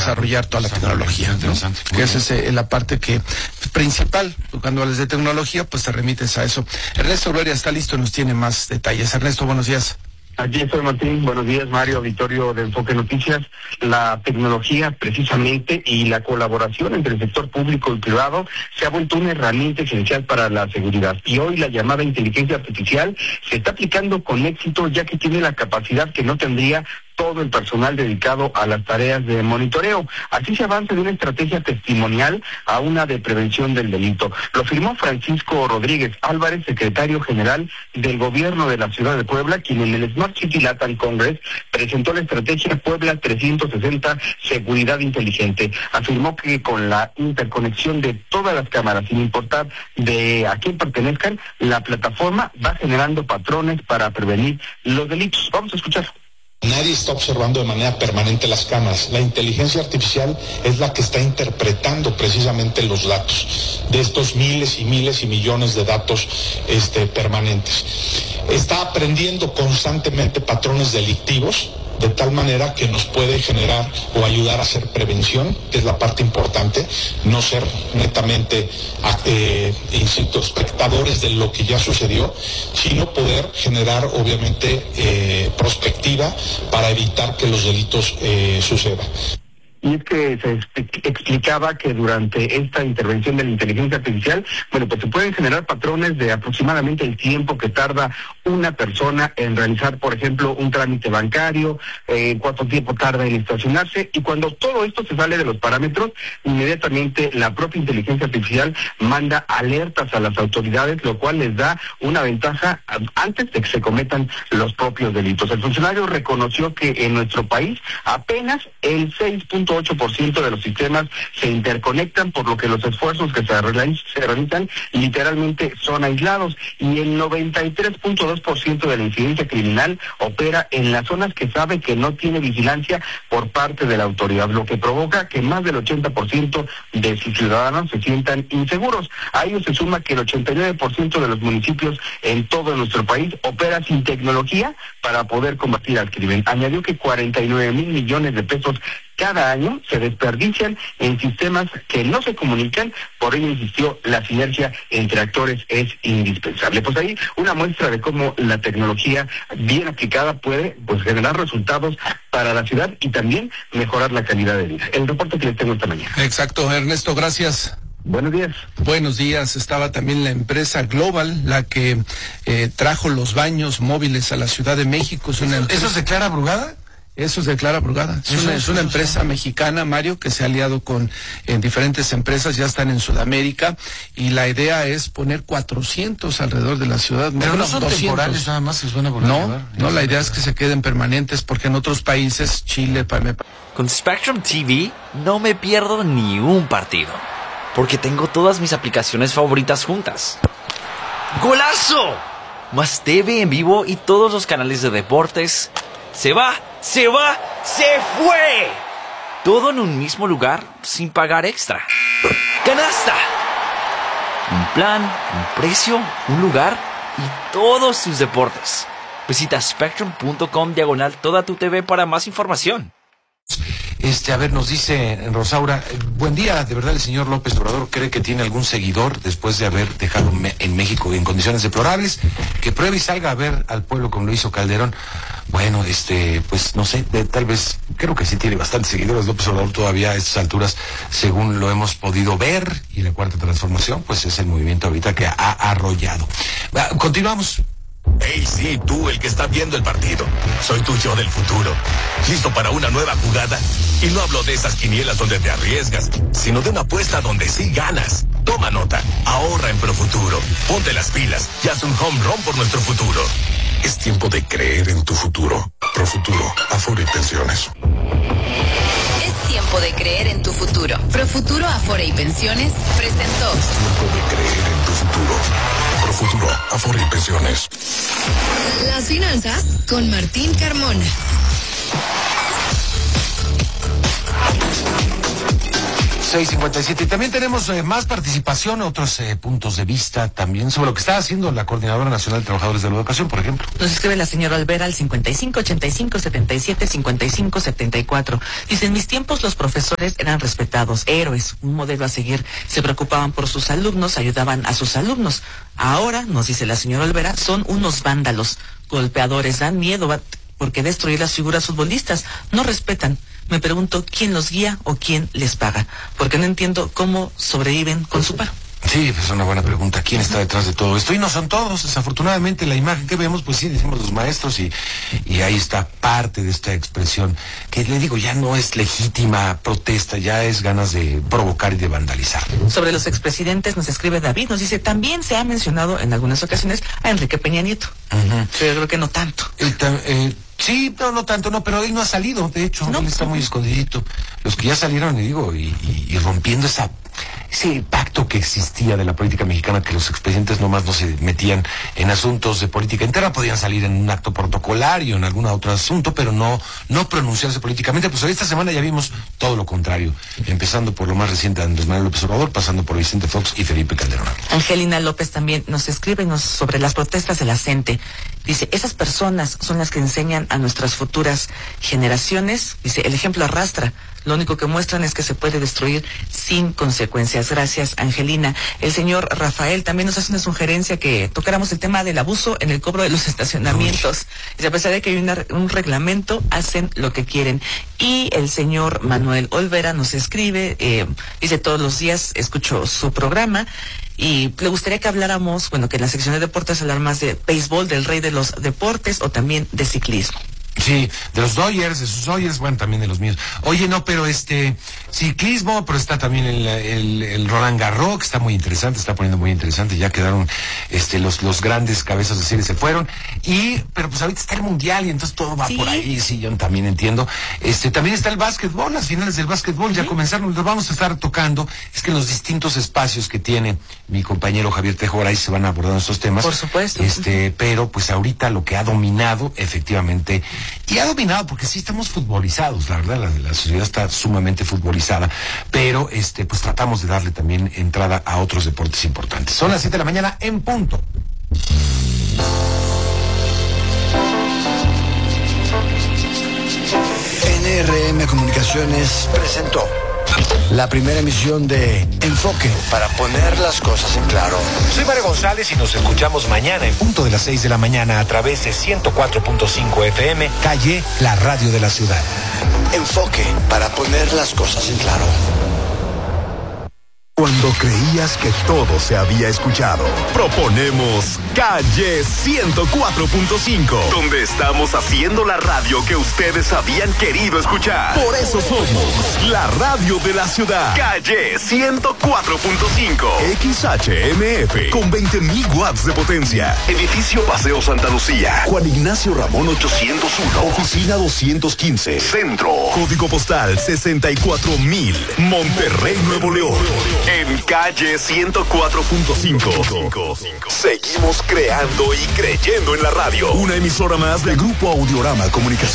desarrollar toda la tecnología, ¿no? Que esa es la parte que principal. Cuando hablas de tecnología, pues te remites a eso. Ernesto Gloria está listo, nos tiene más detalles. Ernesto, buenos días. Aquí estoy, Martín. Buenos días, Mario, auditorio de Enfoque Noticias. La tecnología, precisamente, y la colaboración entre el sector público y privado se ha vuelto una herramienta esencial para la seguridad. Y hoy la llamada inteligencia artificial se está aplicando con éxito, ya que tiene la capacidad que no tendría todo el personal dedicado a las tareas de monitoreo. Así se avanza de una estrategia testimonial a una de prevención del delito. Lo firmó Francisco Rodríguez Álvarez, secretario general del gobierno de la ciudad de Puebla, quien en el Smart City Latam Congress presentó la estrategia Puebla 360 Seguridad Inteligente. Afirmó que con la interconexión de todas las cámaras, sin importar de a quién pertenezcan, la plataforma va generando patrones para prevenir los delitos. Vamos a escuchar. Nadie está observando de manera permanente las cámaras. La inteligencia artificial es la que está interpretando precisamente los datos de estos miles y millones de datos permanentes. Está aprendiendo constantemente patrones delictivos, de tal manera que nos puede generar o ayudar a hacer prevención, que es la parte importante, no ser netamente, insisto, espectadores de lo que ya sucedió, sino poder generar, obviamente, prospectiva para evitar que los delitos sucedan. Y es que se explicaba que durante esta intervención de la inteligencia artificial, pues se pueden generar patrones de aproximadamente el tiempo que tarda una persona en realizar, por ejemplo, un trámite bancario, cuánto tiempo tarda en estacionarse, y cuando todo esto se sale de los parámetros, inmediatamente la propia inteligencia artificial manda alertas a las autoridades, lo cual les da una ventaja antes de que se cometan los propios delitos. El funcionario reconoció que en nuestro país apenas el 6.8% de los sistemas se interconectan, por lo que los esfuerzos que se realizan literalmente son aislados, y el 93.2% de la incidencia criminal opera en las zonas que sabe que no tiene vigilancia por parte de la autoridad, lo que provoca que más del 80% de sus ciudadanos se sientan inseguros. A ello se suma que el 89% de los municipios en todo nuestro país opera sin tecnología para poder combatir al crimen. Añadió que 49,000 millones de pesos cada año se desperdician en sistemas que no se comunican. Por ello insistió, la sinergia entre actores es indispensable. Pues ahí una muestra de cómo la tecnología bien aplicada puede generar resultados para la ciudad y también mejorar la calidad de vida. El reporte que les tengo esta mañana. Exacto, Ernesto, gracias. Buenos días. Buenos días. Estaba también la empresa Global, la que trajo los baños móviles a la Ciudad de México. ¿Eso se declara Brugada? Eso es de Clara Brugada. Es una empresa mexicana, Mario, que se ha aliado con diferentes empresas, ya están en Sudamérica, y la idea es poner 400 alrededor de la ciudad. Pero no son 200. Temporales nada más, se van a volver a llevar. No, la idea es que se queden permanentes, porque en otros países, Chile... Con Spectrum TV no me pierdo ni un partido, porque tengo todas mis aplicaciones favoritas juntas. ¡Golazo! Más TV en vivo y todos los canales de deportes. ¡Se fue! Todo en un mismo lugar, sin pagar extra. ¡Canasta! Un plan, un precio, un lugar y todos tus deportes. Visita spectrum.com/toda tu TV para más información. A ver, nos dice Rosaura, buen día, de verdad el señor López Obrador cree que tiene algún seguidor después de haber dejado en México en condiciones deplorables, que pruebe y salga a ver al pueblo como lo hizo Calderón. Bueno, pues no sé, tal vez, creo que sí tiene bastantes seguidores López Obrador todavía a estas alturas, según lo hemos podido ver, y la Cuarta Transformación, pues es el movimiento ahorita que ha arrollado. Continuamos. Hey, sí, tú, el que está viendo el partido. Soy tu yo del futuro. ¿Listo para una nueva jugada? Y no hablo de esas quinielas donde te arriesgas, sino de una apuesta donde sí ganas. Toma nota. Ahorra en Profuturo. Ponte las pilas y haz un home run por nuestro futuro. Es tiempo de creer en tu futuro. Profuturo, Afore y Pensiones. Es tiempo de creer en tu futuro. Profuturo, Afore y Pensiones presentó. Es tiempo de creer en tu futuro. Profuturo, Afore y Pensiones. Las finanzas con Martín Carmona. 6:57. Y también tenemos más participación, otros puntos de vista también sobre lo que está haciendo la Coordinadora Nacional de Trabajadores de la Educación, por ejemplo. Nos escribe la señora Olvera al 5585-77-55-74. Dice, en mis tiempos los profesores eran respetados, héroes, un modelo a seguir. Se preocupaban por sus alumnos, ayudaban a sus alumnos. Ahora, nos dice la señora Olvera, son unos vándalos, golpeadores, dan miedo porque destruir las figuras futbolistas, no respetan. Me pregunto quién los guía o quién les paga, porque no entiendo cómo sobreviven con su paro. Sí, pues es una buena pregunta. ¿Quién está detrás de todo esto? Y no son todos, desafortunadamente la imagen que vemos, pues sí, decimos los maestros y ahí está parte de esta expresión, que le digo, ya no es legítima protesta, ya es ganas de provocar y de vandalizar. Sobre los expresidentes nos escribe David, nos dice, también se ha mencionado en algunas ocasiones a Enrique Peña Nieto, pero creo que no tanto. Sí, no tanto, pero él no ha salido, de hecho, él está muy escondidito. Los que ya salieron, y rompiendo ese pacto que existía de la política mexicana, que los expresidentes nomás no se metían en asuntos de política interna, podían salir en un acto protocolario, en algún otro asunto, pero no pronunciarse políticamente. Pues hoy esta semana ya vimos todo lo contrario, empezando por lo más reciente de Andrés Manuel López Obrador, pasando por Vicente Fox y Felipe Calderón. Angelina López también nos escribe sobre las protestas de la CENTE. Dice, esas personas son las que enseñan a nuestras futuras generaciones. Dice, el ejemplo arrastra. Lo único que muestran es que se puede destruir sin consecuencias. Gracias, Angelina. El señor Rafael también nos hace una sugerencia que tocáramos el tema del abuso en el cobro de los estacionamientos. Dice, a pesar de que hay un reglamento, hacen lo que quieren. Y el señor Manuel Olvera nos escribe, dice, todos los días escucho su programa. Y le gustaría que habláramos, que en la sección de deportes hablar más de béisbol, del rey de los deportes, o también de ciclismo. Sí, de los Dodgers, de sus Dodgers, también de los míos. Oye, pero ciclismo, pero está también el Roland Garros, que está muy interesante, está poniendo muy interesante. Ya quedaron los grandes cabezas de serie se fueron. Pero pues ahorita está el mundial y entonces todo va por ahí, sí, yo también entiendo. También está el básquetbol, las finales del básquetbol ya comenzaron, los vamos a estar tocando. Es que en los distintos espacios que tiene mi compañero Javier Tejo, ahí se van abordando estos temas. Por supuesto. Pero pues ahorita lo que ha dominado, efectivamente, y ha dominado porque sí estamos futbolizados, la verdad, la sociedad está sumamente futbolizada, pero pues tratamos de darle también entrada a otros deportes importantes. Son las 7 de la mañana en punto. NRM Comunicaciones presentó la primera emisión de Enfoque, para poner las cosas en claro. Soy Mario González y nos escuchamos mañana en punto de las 6 de la mañana a través de 104.5 FM, Calle, la radio de la ciudad. Enfoque, para poner las cosas en claro. Cuando creías que todo se había escuchado, proponemos Calle 104.5, donde estamos haciendo la radio que ustedes habían querido escuchar. Por eso somos la radio de la ciudad. Calle 104.5, XHMF, con 20.000 watts de potencia. Edificio Paseo Santa Lucía, Juan Ignacio Ramón 801, oficina 215, Centro, código postal 64,000, Monterrey, Nuevo León. En Calle 104.5. Seguimos creando y creyendo en la radio. Una emisora más del Grupo Audiorama Comunicación.